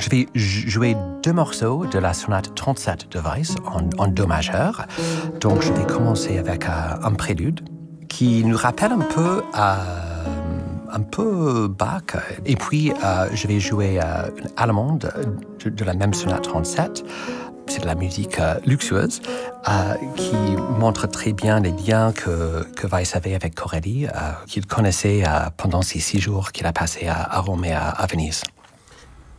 Je vais jouer deux morceaux de la sonate 37 de Weiss en do majeur. Donc je vais commencer avec un prélude qui nous rappelle un peu Bach. Et puis je vais jouer une allemande de la même sonate 37. C'est de la musique luxueuse qui montre très bien les liens que Weiss avait avec Corelli, qu'il connaissait pendant ces 6 jours qu'il a passés à Rome et à Venise.